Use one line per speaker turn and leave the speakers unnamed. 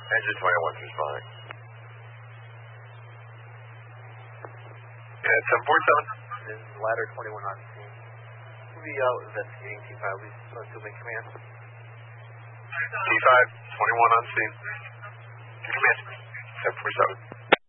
Engine 21's responding. Yeah, 747.
Ladder 21 on scene. We'll be investigating T5. We assuming command.
T5, 21 on scene. Command. 747.